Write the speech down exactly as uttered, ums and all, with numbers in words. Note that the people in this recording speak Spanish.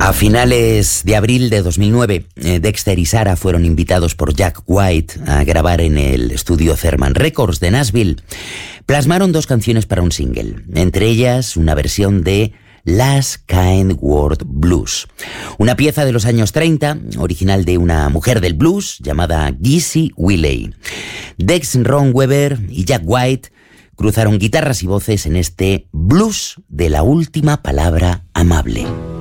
A finales de abril de dos mil nueve, Dexter y Sarah fueron invitados por Jack White a grabar en el estudio Therman Records de Nashville. Plasmaron dos canciones para un single, entre ellas una versión de Last Kind Word Blues, una pieza de los años treinta, original de una mujer del blues llamada Gizzy Willey. Dex Ron Weber y Jack White cruzaron guitarras y voces en este blues de la última palabra amable.